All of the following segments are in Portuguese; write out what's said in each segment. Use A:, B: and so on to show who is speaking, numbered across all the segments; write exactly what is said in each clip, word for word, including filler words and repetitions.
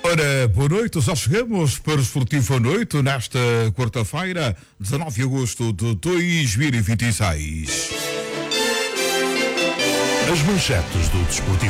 A: Ora, boa noite, já chegamos para o Esportivo à Noite nesta quarta-feira, dezanove de agosto de dois mil e vinte e seis.
B: As manchetes do Desportivo.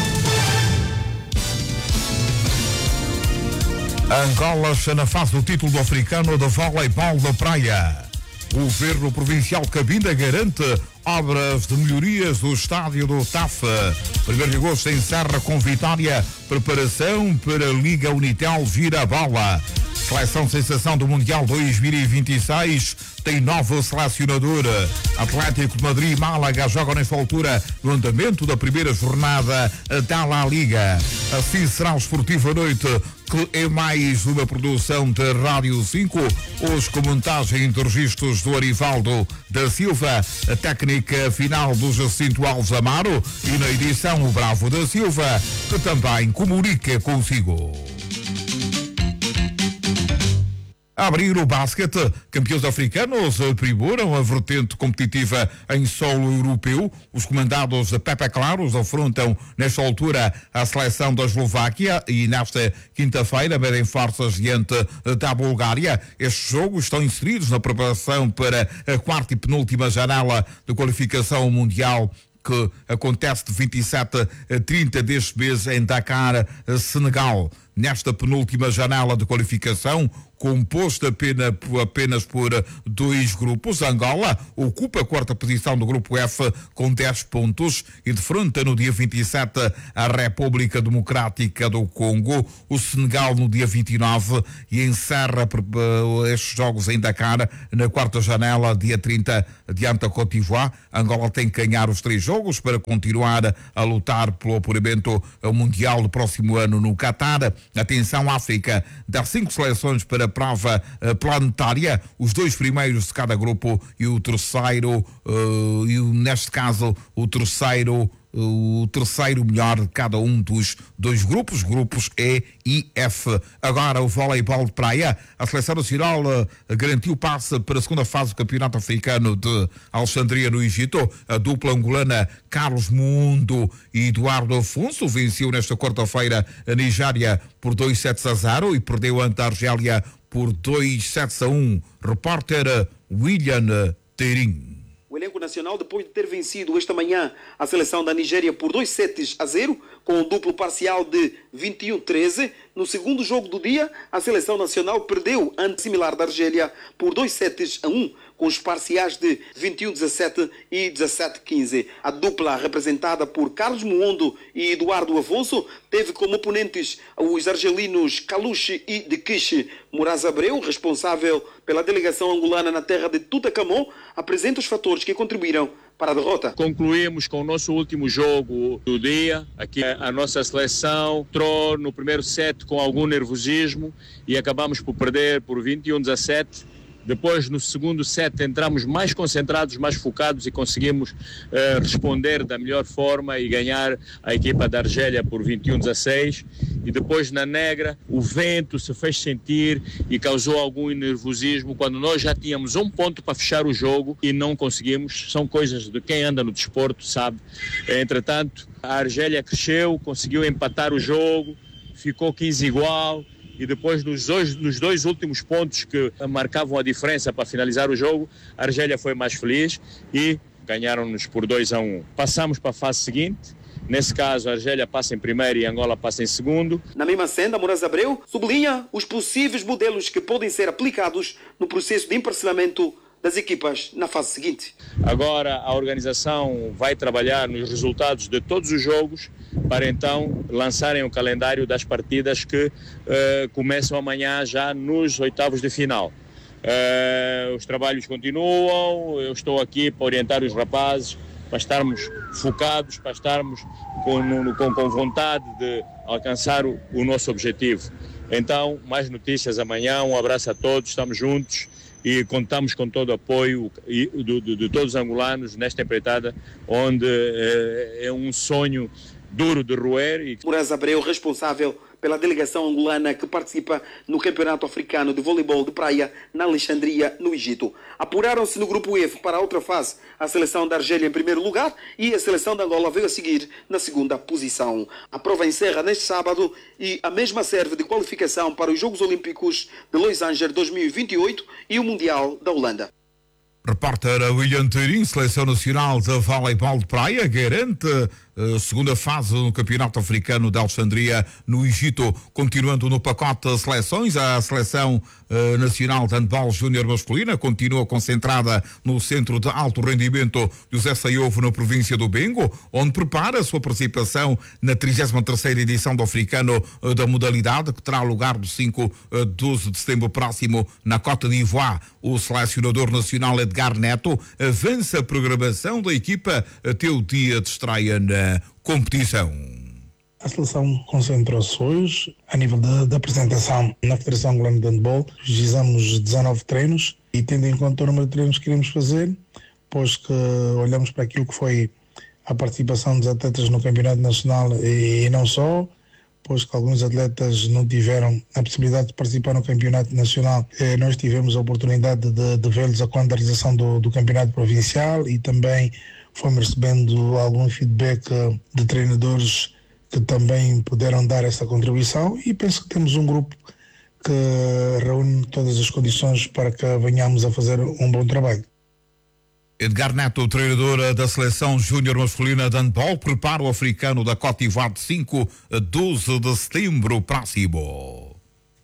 A: Angola está na fase do título africano de voleibol da praia. O governo provincial Cabinda garante obras de melhorias do estádio do T A F. primeiro de agosto encerra com vitória, preparação para a Liga Unitel Vira-Bola. Seleção sensação do Mundial dois mil e vinte e seis tem novo selecionador. Atlético de Madrid e Málaga jogam nesta altura no andamento da primeira jornada da La Liga. Assim será o Esportivo à Noite, que é mais uma produção da Rádio cinco, hoje com montagem de registros do Arivaldo da Silva, a técnica final do Jacinto Alves Amaro e na edição o Bravo da Silva, que também comunica consigo. A abrir o basquete, campeões africanos aprimoram a vertente competitiva em solo europeu. Os comandados de Pepe Claros afrontam nesta altura a seleção da Eslováquia e nesta quinta-feira medem forças diante da Bulgária. Estes jogos estão inseridos na preparação para a quarta e penúltima janela de qualificação mundial, que acontece de vinte e sete a trinta deste mês em Dakar, Senegal. Nesta penúltima janela de qualificação, composta apenas, apenas por dois grupos, Angola ocupa a quarta posição do grupo F com dez pontos e defronta no dia vinte e sete a República Democrática do Congo, o Senegal no dia vinte e nove e encerra estes jogos em Dakar na quarta janela, dia trinta, diante da Côte d'Ivoire. Angola tem que ganhar os três jogos para continuar a lutar pelo apuramento ao Mundial do próximo ano no Qatar. Atenção, África dá cinco seleções para a prova planetária, os dois primeiros de cada grupo e o terceiro, uh, e neste caso o terceiro o terceiro melhor de cada um dos dois grupos, grupos E e F. Agora o voleibol de praia, a seleção nacional uh, garantiu passe para a segunda fase do Campeonato Africano de Alexandria no Egito. A dupla angolana Carlos Mundo e Eduardo Afonso venceu nesta quarta-feira a Nigéria por dois sets a zero e perdeu ante a Argélia por dois sets a um. Repórter William Terim.
C: O elenco nacional, depois de ter vencido esta manhã a seleção da Nigéria por dois sets a zero, com um duplo parcial de vinte e um a treze, no segundo jogo do dia, a seleção nacional perdeu ante similar da Argélia por dois sets a um, com os parciais de vinte e um a dezassete e dezassete a quinze. A dupla, representada por Carlos Muondo e Eduardo Afonso, teve como oponentes os argelinos Kalushi e Dekishi. Muraz Abreu, responsável pela delegação angolana na terra de Tutankhamon, apresenta os fatores que contribuíram para a derrota.
D: Concluímos com o nosso último jogo do dia. Aqui a nossa seleção entrou no primeiro set com algum nervosismo e acabamos por perder por vinte e um a dezassete. Depois, no segundo set, entramos mais concentrados, mais focados e conseguimos uh, responder da melhor forma e ganhar a equipa da Argélia por vinte e um a dezasseis. E depois, na negra, o vento se fez sentir e causou algum nervosismo quando nós já tínhamos um ponto para fechar o jogo e não conseguimos. São coisas de quem anda no desporto, sabe? Entretanto, a Argélia cresceu, conseguiu empatar o jogo, ficou quinze igual. E depois, nos dois, nos dois últimos pontos que marcavam a diferença para finalizar o jogo, a Argélia foi mais feliz e ganharam-nos por dois a um. Passamos para a fase seguinte. Nesse caso, a Argélia passa em primeiro e a Angola passa em segundo.
C: Na mesma senda, Muraz Abreu sublinha os possíveis modelos que podem ser aplicados no processo de emparcelamento das equipas na fase seguinte.
D: Agora a organização vai trabalhar nos resultados de todos os jogos para então lançarem o calendário das partidas que uh, começam amanhã já nos oitavos de final. Uh, os trabalhos continuam, eu estou aqui para orientar os rapazes, para estarmos focados, para estarmos com, no, com, com vontade de alcançar o, o nosso objetivo. Então, mais notícias amanhã, um abraço a todos, estamos juntos e contamos com todo o apoio de, de, de todos os angolanos nesta empreitada, onde é, é um sonho duro de roer. E...
C: Moraes Abreu, responsável pela delegação angolana que participa no Campeonato Africano de Voleibol de Praia na Alexandria, no Egito. Apuraram-se no grupo F para a outra fase a seleção da Argélia em primeiro lugar e a seleção da Angola veio a seguir na segunda posição. A prova encerra neste sábado e a mesma serve de qualificação para os Jogos Olímpicos de Los Angeles dois mil e vinte e oito e o Mundial da Holanda.
A: Repórter William Teirinho, Seleção Nacional de Voleibol de Praia, garante a segunda fase no Campeonato Africano de Alexandria, no Egito. Continuando no pacote de seleções, a Seleção uh, Nacional de Handball Júnior Masculina continua concentrada no Centro de Alto Rendimento José Saiovo, na província do Bengo, onde prepara a sua participação na trigésima terceira edição do Africano uh, da modalidade, que terá lugar do cinco a doze de setembro próximo na Côte d'Ivoire. O selecionador nacional Edgar Neto avança a programação da equipa até o dia de estreia na competição.
E: A seleção concentrou-se hoje a nível da, da apresentação na Federação Angolana de Handball. Fizemos dezanove treinos e, tendo em conta o número de treinos que queríamos fazer, pois que olhamos para aquilo que foi a participação dos atletas no Campeonato Nacional e, e não só, pois que alguns atletas não tiveram a possibilidade de participar no Campeonato Nacional. Eh, nós tivemos a oportunidade de, de vê-los a quando da realização do, do Campeonato Provincial e também fomos recebendo algum feedback de treinadores que também puderam dar essa contribuição e penso que temos um grupo que reúne todas as condições para que venhamos a fazer um bom trabalho.
A: Edgar Neto, treinador da Seleção Júnior Masculina de Handball, prepara o Africano da Côte d'Ivoire de cinco a doze de setembro próximo.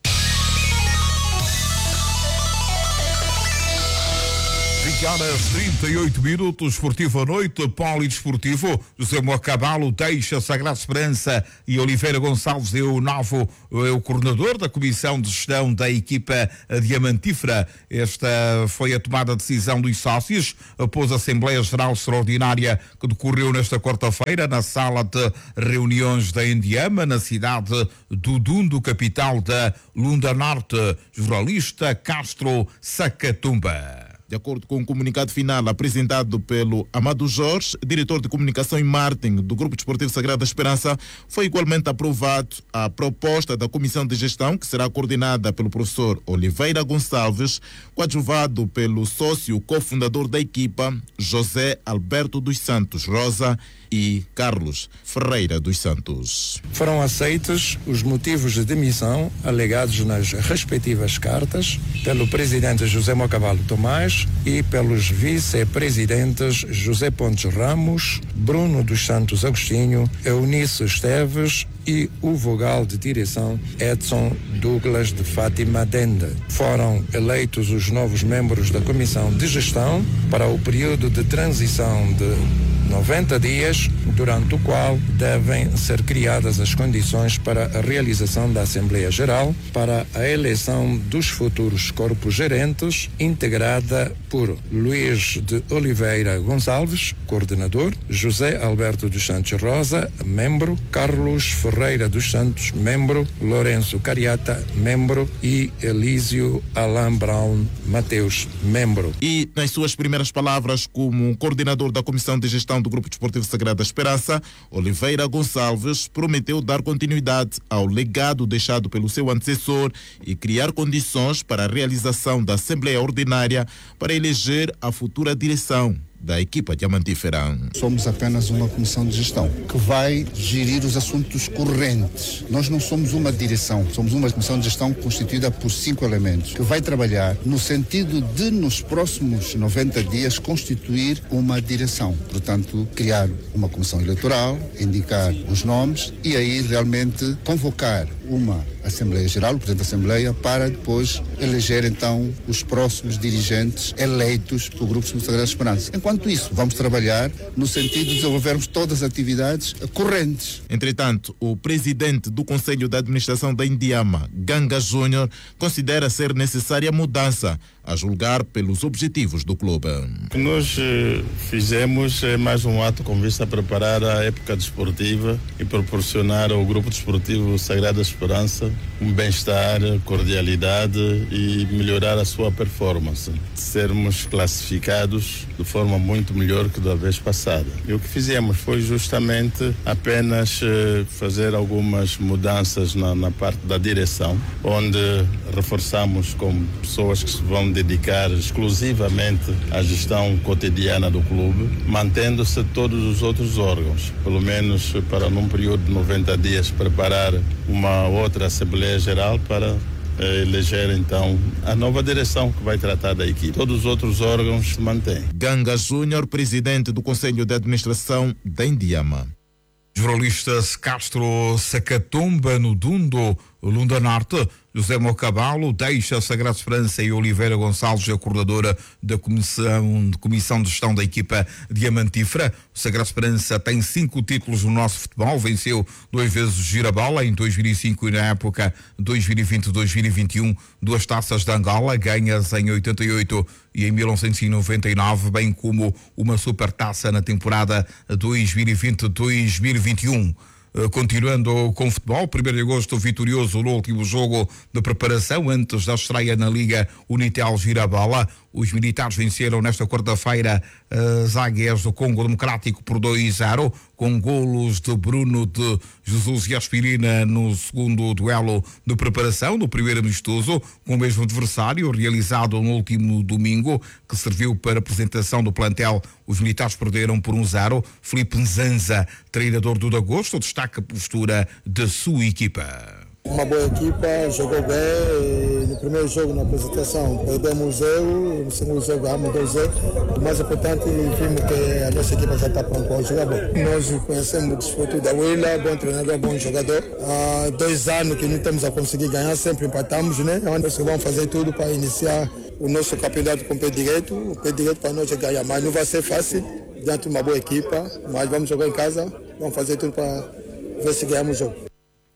A: vinte horas trinta e oito minutos, esportivo à noite, polidesportivo. José Mocabalo deixa Sagrada Esperança e Oliveira Gonçalves é o novo, é o coordenador da Comissão de Gestão da equipa diamantífera. Esta foi a tomada de decisão dos sócios após a Assembleia Geral Extraordinária que decorreu nesta quarta-feira na sala de reuniões da Endiama, na cidade do Dundo, capital da Lunda Norte. Jornalista Castro Sacatumba.
F: De acordo com o comunicado final apresentado pelo Amado Jorge, diretor de comunicação e marketing do Grupo Desportivo Sagrada Esperança, foi igualmente aprovado a proposta da Comissão de Gestão, que será coordenada pelo professor Oliveira Gonçalves, coadjuvado pelo sócio cofundador da equipa, José Alberto dos Santos Rosa e Carlos Ferreira dos Santos.
G: Foram aceitos os motivos de demissão alegados nas respectivas cartas pelo presidente José Mocabalo Tomás e pelos vice-presidentes José Pontes Ramos, Bruno dos Santos Agostinho, Eunice Esteves e o vogal de direção Edson Douglas de Fátima Dende. Foram eleitos os novos membros da Comissão de Gestão para o período de transição de noventa dias, durante o qual devem ser criadas as condições para a realização da Assembleia Geral para a eleição dos futuros corpos gerentes, integrada por Luís de Oliveira Gonçalves, coordenador, José Alberto dos Santos Rosa, membro, Carlos Ferreira dos Santos, membro, Lourenço Cariata, membro e Elísio Alain Brown Mateus, membro.
F: E nas suas primeiras palavras como coordenador da Comissão de Gestão do Grupo Desportivo Sagrada Esperança, Oliveira Gonçalves prometeu dar continuidade ao legado deixado pelo seu antecessor e criar condições para a realização da Assembleia Ordinária para eleger a futura direção da equipa diamantífera.
H: Somos apenas uma comissão de gestão que vai gerir os assuntos correntes. Nós não somos uma direção, somos uma comissão de gestão constituída por cinco elementos que vai trabalhar no sentido de, nos próximos noventa dias, constituir uma direção. Portanto, criar uma comissão eleitoral, indicar os nomes e aí realmente convocar uma Assembleia Geral, o Presidente da Assembleia, para depois eleger então os próximos dirigentes eleitos pelo Grupo Sagrada Esperança. Enquanto isso, vamos trabalhar no sentido de desenvolvermos todas as atividades correntes.
F: Entretanto, o presidente do Conselho de Administração da Endiama, Ganga Júnior, considera ser necessária mudança a julgar pelos objetivos do clube.
I: O que nós eh, fizemos é mais um ato com vista a preparar a época desportiva e proporcionar ao grupo desportivo Sagrada Esperança um bem-estar, cordialidade e melhorar a sua performance. Sermos classificados de forma muito melhor que da vez passada. E o que fizemos foi justamente apenas eh, fazer algumas mudanças na, na parte da direção, onde reforçamos com pessoas que se vão dedicar exclusivamente à gestão cotidiana do clube, mantendo-se todos os outros órgãos, pelo menos para num período de noventa dias preparar uma outra Assembleia Geral para eh, eleger então a nova direção que vai tratar da equipe. Todos os outros órgãos se mantêm.
F: Ganga Júnior, presidente do Conselho de Administração da Indiama.
A: Jornalistas Castro Sacatumba, no Dundo, Lunda Norte, José Mocabalo deixa Sagrada Esperança e Oliveira Gonçalves, a coordenadora da comissão de, comissão de gestão da equipa diamantífera. O Sagrada Esperança tem cinco títulos no nosso futebol, venceu duas vezes o Girabola em dois mil e cinco e na época dois mil e vinte a dois mil e vinte e um, duas taças de Angola, ganhas em oitenta e oito e em mil novecentos e noventa e nove, bem como uma supertaça na temporada dois mil e vinte a dois mil e vinte e um. Continuando com o futebol, primeiro de agosto vitorioso no último jogo de preparação antes da estreia na Liga Unitel Girabola. Os militares venceram nesta quarta-feira as Águias do Congo Democrático por dois a zero, com golos de Bruno de Jesus e Aspirina no segundo duelo de preparação, no primeiro amistoso, com o mesmo adversário, realizado no último domingo, que serviu para a apresentação do plantel. Os militares perderam por um a zero. Filipe Nzanza, treinador do Agosto, destaca a postura da sua equipa.
J: Uma boa equipa, jogou bem. No primeiro jogo, na apresentação, perdemos zero. No segundo jogo, ganhamos dois a zero. O mais importante, vimos que a nossa equipa já está pronta para jogar bom. Nós conhecemos o desporto da Willa, bom treinador, bom jogador. Há dois anos que não estamos a conseguir ganhar, sempre empatamos, né? Nós vamos fazer tudo para iniciar o nosso campeonato com o pé direito. O pé direito para nós é ganhar, mas não vai ser fácil diante de uma boa equipa. Mas vamos jogar em casa, vamos fazer tudo para ver se ganhamos o jogo.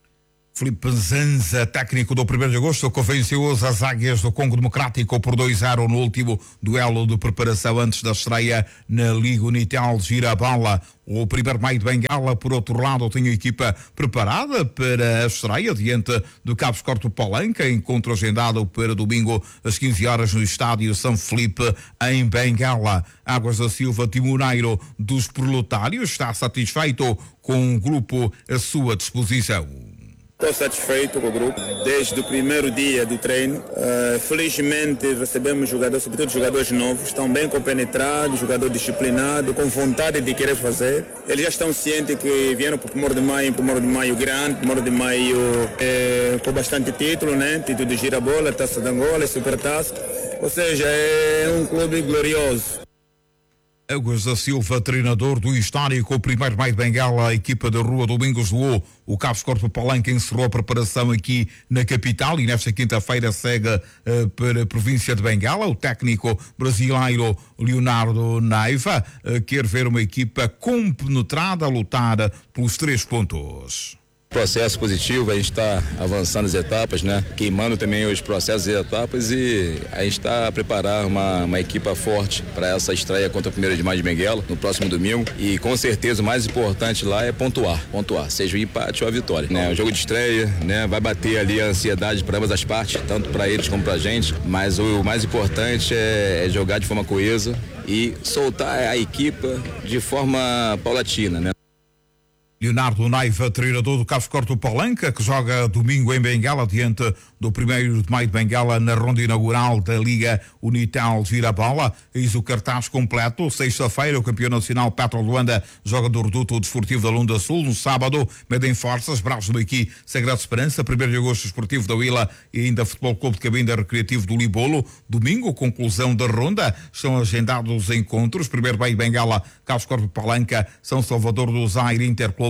A: Filipe Nzanza, técnico do primeiro de agosto, que venceu as Águias do Congo Democrático por dois a zero no último duelo de preparação antes da estreia na Liga Unitel Girabola. O primeiro Maio de Bengala, por outro lado, tem a equipa preparada para a estreia diante do Cabo Escorto Palanca, encontro agendado para domingo às quinze horas no estádio São Felipe, em Bengala. Águas da Silva Timoneiro dos Proletários está satisfeito com o grupo à sua disposição.
K: Estou satisfeito com o grupo desde o primeiro dia do treino. Uh, felizmente recebemos jogadores, sobretudo jogadores novos, estão bem compenetrados, jogador disciplinado, com vontade de querer fazer. Eles já estão cientes que vieram para o Pomor de Maio, um Pomor de Maio grande, Pomor de Maio é, com bastante título, né? Título de Girabola, Taça de Angola, Supertaça. Ou seja, é um clube glorioso.
A: Águas da Silva, treinador do histórico primeiro Maio de Bengala, a equipa da Rua Domingos doou. O Cabo Escorto Palanca encerrou a preparação aqui na capital e nesta quinta-feira segue uh, para a província de Bengala. O técnico brasileiro Leonardo Naiva uh, quer ver uma equipa compenetrada a lutar pelos três pontos.
L: Processo positivo, a gente está avançando as etapas, né? Queimando também os processos e etapas e a gente está a preparar uma, uma equipa forte para essa estreia contra o primeiro de Maio de Benguela no próximo domingo e com certeza o mais importante lá é pontuar, pontuar, seja o empate ou a vitória, né? O jogo de estreia, né? Vai bater ali a ansiedade para ambas as partes, tanto para eles como para a gente, mas o mais importante é, é jogar de forma coesa e soltar a equipa de forma paulatina, né?
A: Leonardo Naiva, treinador do Cabo Escorto Palanca, que joga domingo em Bengala, diante do primeiro de Maio de Bengala, na ronda inaugural da Liga Unitel Girabola. Eis o cartaz completo. Sexta-feira, o campeão nacional Petro Luanda joga do Reduto Desportivo da Lunda Sul. No sábado, medem forças, Bravos do Maqui, Sagrada Esperança. primeiro de agosto, Esportivo da Vila e ainda Futebol Clube de Cabinda Recreativo do Libolo. Domingo, conclusão da ronda. Estão agendados encontros. Primeiro Maio de Bengala, Cabo Escorto Palanca, São Salvador do Zaire, Interclube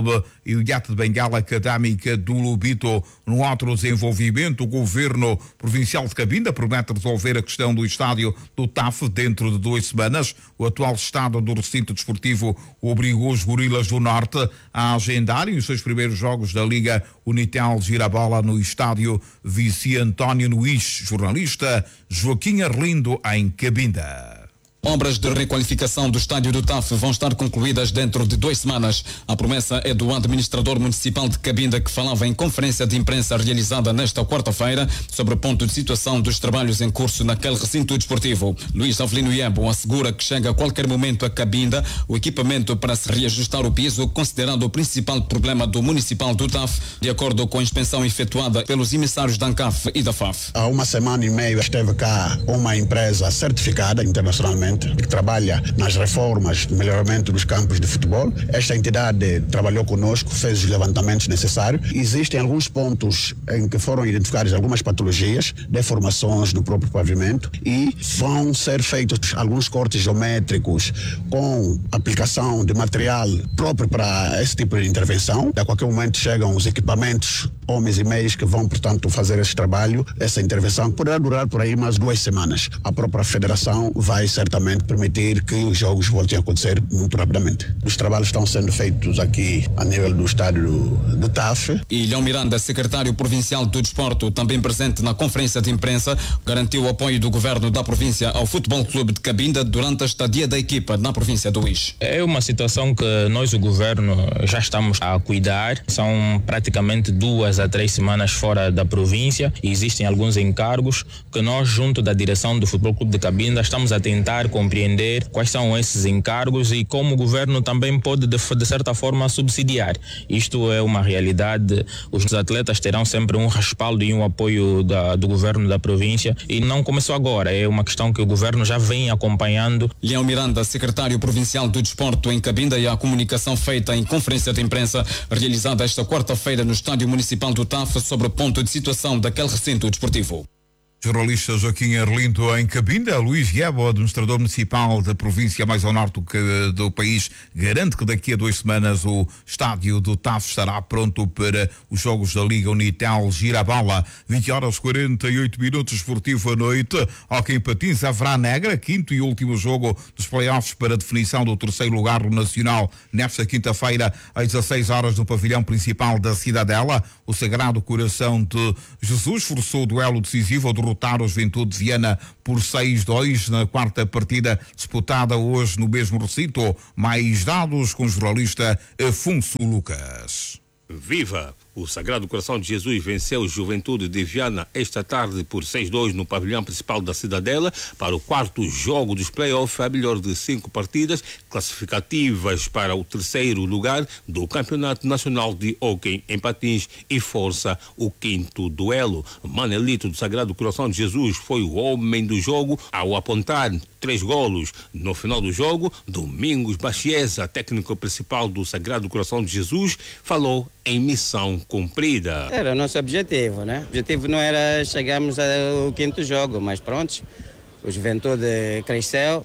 A: Clube e o Iate de Bengala Académica do Lubito. No outro desenvolvimento, o Governo Provincial de Cabinda promete resolver a questão do estádio do T A F dentro de duas semanas. O atual estado do recinto desportivo obrigou os Gorilas do Norte a agendarem os seus primeiros jogos da Liga Unitel Girabola no estádio Vici António Nuís. Jornalista Joaquim Arlindo, em Cabinda.
M: Obras de requalificação do estádio do T A F vão estar concluídas dentro de duas semanas. A promessa é do administrador municipal de Cabinda, que falava em conferência de imprensa realizada nesta quarta-feira sobre o ponto de situação dos trabalhos em curso naquele recinto desportivo. Luís Avelino Iembo assegura que chega a qualquer momento a Cabinda o equipamento para se reajustar o piso, considerado o principal problema do municipal do T A F, de acordo com a inspeção efetuada pelos emissários da ANCAF e da F A F.
N: Há uma semana e meia esteve cá uma empresa certificada internacionalmente que trabalha nas reformas, no melhoramento dos campos de futebol. Esta entidade trabalhou conosco, fez os levantamentos necessários. Existem alguns pontos em que foram identificadas algumas patologias, deformações no próprio pavimento, e vão ser feitos alguns cortes geométricos com aplicação de material próprio para esse tipo de intervenção. A qualquer momento chegam os equipamentos, homens e meios que vão, portanto, fazer esse trabalho, essa intervenção, que poderá durar por aí mais duas semanas. A própria federação vai certamente permitir que os jogos voltem a acontecer muito rapidamente. Os trabalhos estão sendo feitos aqui a nível do estádio do T A F.
M: E Leão Miranda, secretário provincial do Desporto, também presente na conferência de imprensa, garantiu o apoio do governo da província ao Futebol Clube de Cabinda durante a estadia da equipa na província do Uís.
O: É uma situação que nós, o governo, já estamos a cuidar. São praticamente duas a três semanas fora da província e existem alguns encargos que nós, junto da direção do Futebol Clube de Cabinda, estamos a tentar compreender quais são esses encargos e como o governo também pode, de, de certa forma, subsidiar. Isto é uma realidade. Os atletas terão sempre um respaldo e um apoio da, do governo da província, e não começou agora, é uma questão que o governo já vem acompanhando.
M: Leão Miranda, secretário provincial do Desporto em Cabinda, e a comunicação feita em conferência de imprensa realizada esta quarta-feira no Estádio Municipal do T A F sobre o ponto de situação daquele recinto desportivo.
A: Jornalista Joaquim Arlindo, em Cabinda. Luís Iembo, administrador municipal da província mais ao norte do, do país, garante que daqui a duas semanas o estádio do T A F estará pronto para os jogos da Liga Unitel Girabola. vinte horas e quarenta e oito minutos, esportivo à noite. Hóquei em patins, haverá Negra, quinto e último jogo dos playoffs para a definição do terceiro lugar no Nacional. Nesta quinta-feira, às dezasseis horas, no pavilhão principal da Cidadela, o Sagrado Coração de Jesus forçou o duelo decisivo ao derrotar o Juventude de Viana por seis a dois na quarta partida disputada hoje no mesmo recinto. Mais dados com o jornalista Afonso Lucas.
P: Viva! O Sagrado Coração de Jesus venceu o Juventude de Viana esta tarde por seis a dois no pavilhão principal da Cidadela para o quarto jogo dos play-offs, a melhor de cinco partidas classificativas para o terceiro lugar do Campeonato Nacional de Hóquei em Patins e força o quinto duelo. Manelito do Sagrado Coração de Jesus foi o homem do jogo ao apontar três golos. No final do jogo, Domingos Bachiesa, técnico principal do Sagrado Coração de Jesus, falou em missão cumprida.
Q: Era o nosso objetivo, né? O objetivo não era chegarmos ao quinto jogo, mas pronto, o Juventude cresceu.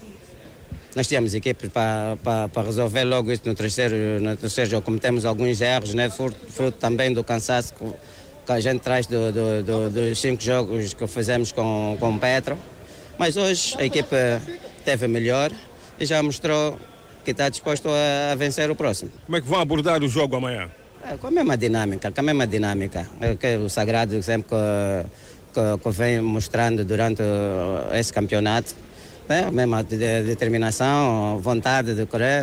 Q: Nós tínhamos equipe para resolver logo isso no terceiro, no terceiro jogo. Cometemos alguns erros, né? Fruto, fruto também do cansaço que, que a gente traz do, do, do, dos cinco jogos que fizemos com, com o Petro. Mas hoje a equipe teve melhor e já mostrou que está disposto a, a vencer o próximo.
P: Como é que vão abordar o jogo amanhã?
Q: É, com a mesma dinâmica, com a mesma dinâmica. É, que o Sagrado sempre que, que, que vem mostrando durante esse campeonato. É, a mesma determinação, vontade de correr.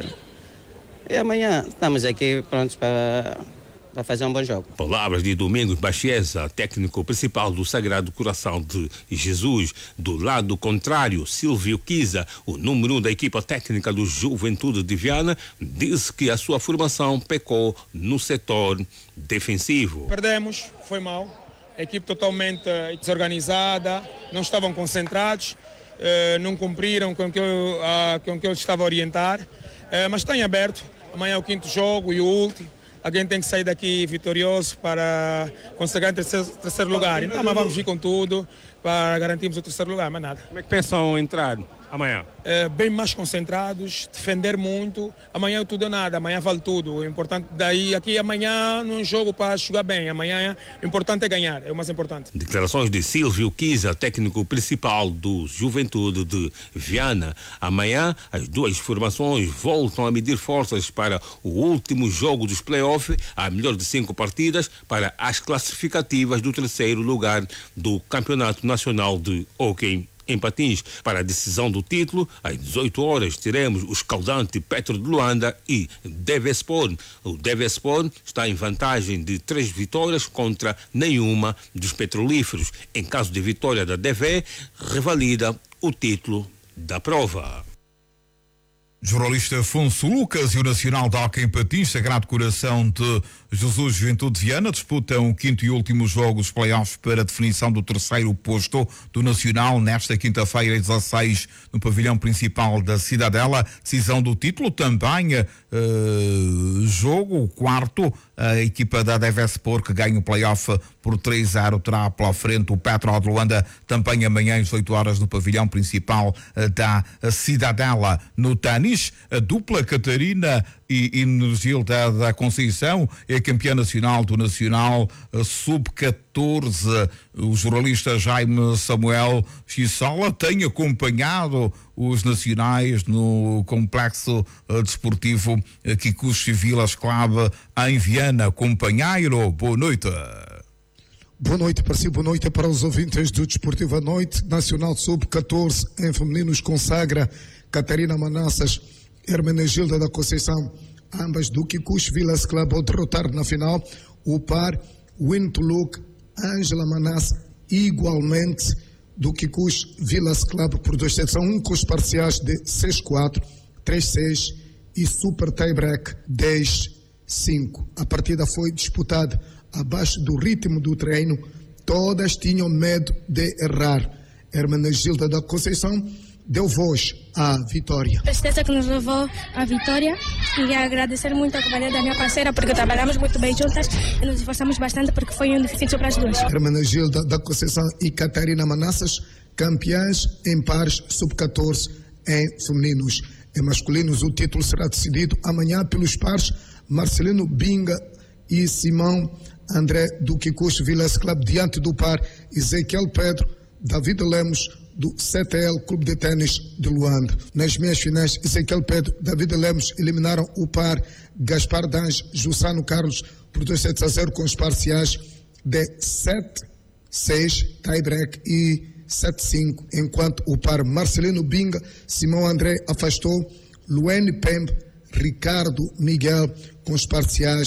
Q: E amanhã estamos aqui prontos para, para fazer um bom jogo.
P: Palavras de Domingos Bachiesa, técnico principal do Sagrado Coração de Jesus. Do lado contrário, Silvio Kiza, o número um da equipa técnica do Juventude de Viana, disse que a sua formação pecou no setor defensivo.
R: Perdemos, foi mal. A equipe totalmente desorganizada, não estavam concentrados, eh, não cumpriram com o que eu, ah, com o que eu estava a orientar, eh, mas está em aberto. Amanhã é o quinto jogo e o último. Alguém tem que sair daqui vitorioso para conseguir o terceiro, terceiro lugar. Então, mas vamos ir com tudo para garantirmos o terceiro lugar, mas nada.
P: Como é que pensam entrar amanhã?
R: Uh, bem mais concentrados, defender muito. Amanhã tudo ou nada, amanhã vale tudo. O importante daí, aqui amanhã não jogo para jogar bem. Amanhã o importante é ganhar, é o mais importante.
P: Declarações de Silvio Kiza, técnico principal do Juventude de Viana. Amanhã as duas formações voltam a medir forças para o último jogo dos playoffs, a melhor de cinco partidas para as classificativas do terceiro lugar do Campeonato Nacional de Hóquei em Patins. Para a decisão do título, às dezoito horas, teremos o escaldante Petro de Luanda e Devespor. O Devespor está em vantagem de três vitórias contra nenhuma dos petrolíferos. Em caso de vitória da D V, revalida o título da prova.
A: Jornalista Afonso Lucas e o Nacional de Hóquei em Patins, Sagrado Coração de Jesus Juventude de Viana, disputam o quinto e último jogo dos playoffs para a definição do terceiro posto do Nacional nesta quinta-feira, dezasseis, no pavilhão principal da Cidadela. Decisão do título também, uh, jogo, o quarto, a equipa da Devespor, que ganha o playoff por três a zero, terá pela frente o Petro de Luanda, também amanhã às oito horas no pavilhão principal da Cidadela. No ténis, a dupla Catarina e Energilda da Conceição é campeã nacional do Nacional sub catorze. O jornalista Jaime Samuel Xissola tem acompanhado os nacionais no complexo desportivo Kikuchi Village Club em Viana. Companheiro, boa noite.
S: Boa noite para si, boa noite para os ouvintes do Desportivo à Noite. Nacional sub catorze em femininos consagra Catarina Manassas, Hermenegilda da Conceição, ambas do Kikuchi Village Club, ao derrotar na final o par Win to Look, Ângela Manassas, igualmente do Kikuchi Village Club por dois sets a um, com os parciais de seis quatro, três seis e super tie-break dez cinco. A partida foi disputada abaixo do ritmo do treino, todas tinham medo de errar. Hermenegilda da Conceição deu voz à vitória.
T: A certeza que nos levou à vitória, e agradecer muito a companhia da minha parceira, porque trabalhamos muito bem juntas e nos esforçamos bastante, porque foi um difícil para as duas.
S: Hermenegilda da Conceição e Catarina Manassas, campeãs em pares sub catorze em femininos. Em masculinos, o título será decidido amanhã pelos pares Marcelino Binga e Simão André do Kikuchi Village Club, diante do par Ezequiel Pedro, David Lemos do C T L Clube de Tênis de Luanda. Nas meias finais, Ezequiel Pedro e David Lemos eliminaram o par Gaspar Dange, Jussano Carlos por dois sets a zero, com os parciais de sete seis, tie-break e sete cinco, enquanto o par Marcelino Binga, Simão André afastou Luene Pembe, Ricardo Miguel com os parciais